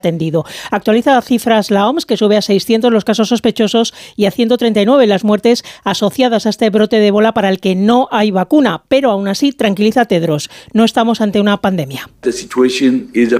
atendido. Actualiza cifras la OMS, que sube a 600 los casos sospechosos y a 139 las muertes asociadas a este brote de ébola para el que no hay vacuna. Pero aún así, tranquiliza a Tedros, no estamos ante una pandemia.